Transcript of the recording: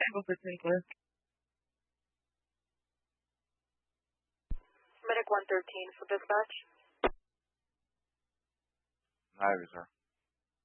Tango 15 clear. Medic 113 for dispatch. Ivy, sir.